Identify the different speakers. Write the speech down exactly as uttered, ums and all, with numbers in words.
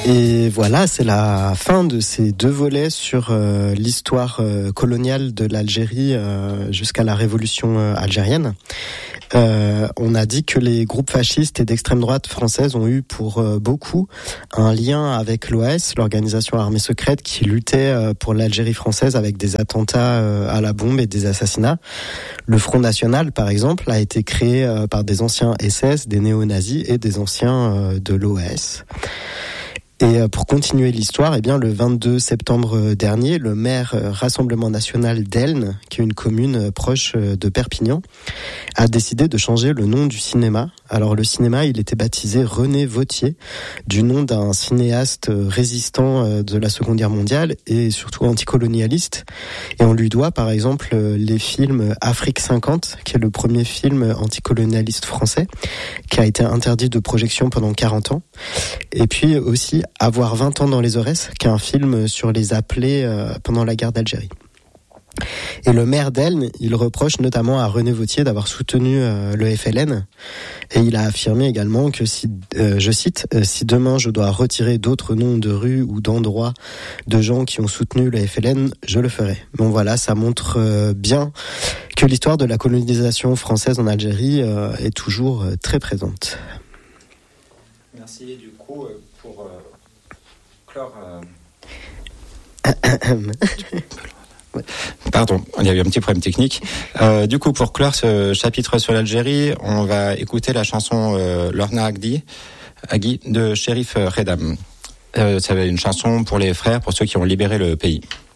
Speaker 1: Et voilà, c'est la fin de ces deux volets sur euh, l'histoire euh, coloniale de l'Algérie euh, jusqu'à la révolution euh, algérienne. Euh, on a dit que les groupes fascistes et d'extrême droite française ont eu pour euh, beaucoup un lien avec l'O A S, l'organisation armée secrète qui luttait euh, pour l'Algérie française avec des attentats euh, à la bombe et des assassinats. Le Front National, par exemple, a été créé euh, par des anciens S S, des néo-nazis et des anciens euh, de l'O A S. Et pour continuer l'histoire, eh bien, le vingt-deux septembre dernier, le maire Rassemblement National d'Elne, qui est une commune proche de Perpignan, a décidé de changer le nom du cinéma. Alors, le cinéma, il était baptisé René Vauthier, du nom d'un cinéaste résistant de la Seconde Guerre mondiale et surtout anticolonialiste. Et on lui doit, par exemple, les films Afrique cinquante, qui est le premier film anticolonialiste français, qui a été interdit de projection pendant quarante ans. Et puis aussi Avoir vingt ans dans les Aurès, qui est un film sur les appelés euh, pendant la guerre d'Algérie. Et le maire d'Elne, il reproche notamment à René Vauthier d'avoir soutenu euh, le F L N. Et il a affirmé également que si, euh, je cite, euh, si demain je dois retirer d'autres noms de rues ou d'endroits de gens qui ont soutenu le F L N, je le ferai. Bon voilà, ça montre euh, bien que l'histoire de la colonisation française en Algérie euh, est toujours euh, très présente.
Speaker 2: Merci. Du coup, pour euh, clore... Euh... Pardon, il y a eu un petit problème technique. Euh, du coup, pour clore ce chapitre sur l'Algérie, on va écouter la chanson euh, Lorna Agdi, Agui de Cherif Redam. Euh, c'est une chanson pour les frères, pour ceux qui ont libéré le pays.